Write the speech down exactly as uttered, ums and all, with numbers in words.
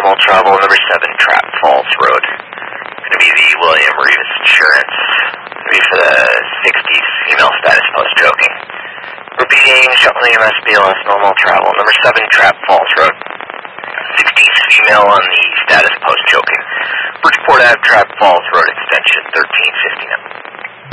normal travel, number seven, Trap Falls Road. Going to be the William Reeves Insurance. Going to be for the sixties female status post-choking. Repeating, Shetland U M S B L S normal travel, number seven, Trap Falls Road. sixties female on the status post-choking. Bridgeport Ave, Trap Falls Road, extension thirteen fifty-nine.